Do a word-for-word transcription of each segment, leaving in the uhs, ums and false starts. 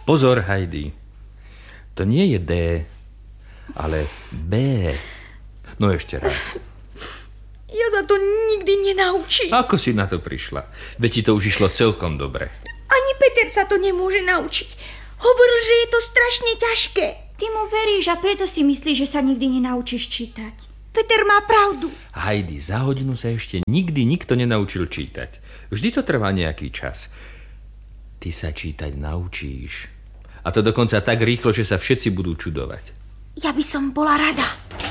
Pozor, Heidi. To nie je D, ale B. No ešte raz. Ja sa to nikdy nenaučím. Ako si na to prišla? Veď ti to už išlo celkom dobre. Ani Peter sa to nemôže naučiť. Hovoril, že je to strašne ťažké. Ty mu veríš a preto si myslíš, že sa nikdy nenaučíš čítať. Peter má pravdu. Heidi, za hodinu sa ešte nikdy nikto nenaučil čítať. Vždy to trvá nejaký čas. Ty sa čítať naučíš. A to dokonca tak rýchlo, že sa všetci budú čudovať. Ja by som bola rada.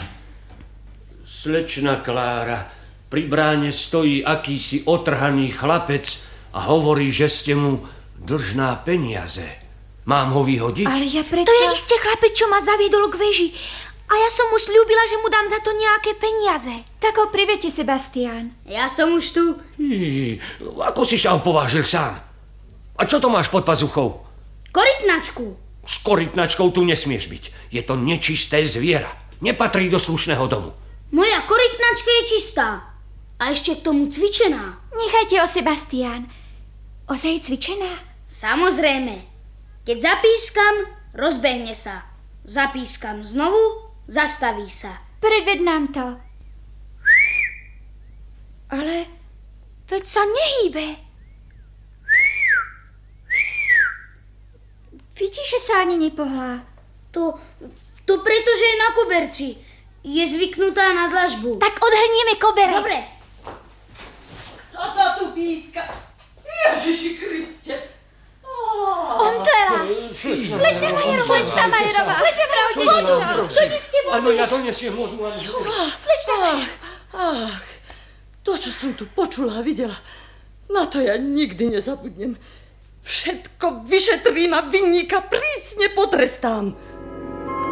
Slečna Klára, pri bráne stojí akýsi otrhaný chlapec a hovorí, že ste mu dlžná peniaze. Mám ho vyhodiť? Ale ja predsa... To je isté chlapec, čo ma zaviedol k veži. A ja som mu sľúbila, že mu dám za to nejaké peniaze. Tak ho priviete, Sebastián. Ja som už tu. Jí, ako si sa opovážil sám? A čo to máš pod pazuchou? Korytnačku. S korytnačkou tu nesmieš byť. Je to nečisté zviera. Nepatrí do slušného domu. Moja korytnačka je čistá. A ešte k tomu cvičená. Nechajte ho, Sebastián. Ozaj je cvičená? Samozrejme. Keď zapískam, rozbehne sa. Zapískam znovu, zastaví sa. Predved nám to. Ale veď sa nehýbe. Vidíš, že sa ani nepohlá. To, to preto, že je na koberci. Je zvyknutá na dlažbu. Tak odhrnieme koberec. Dobre. Kto to tu píska? Ježiši Kriste. Ondela. Slečna Majerová. Slečna Majerová. Slečna Majerová. Doneste vodu. Áno, ja donesiem vodu. Slečna Majerová. Ach, to, čo som tu počula a videla, na to ja nikdy nezabudnem. Všetko vyšetrím a vinníka prísne potrestám.